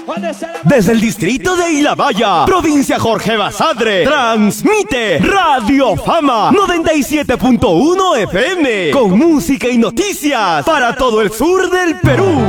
Desde el distrito de Ilabaya, provincia Jorge Basadre, transmite Radio Fama 97.1 FM, con música y noticias para todo el sur del Perú.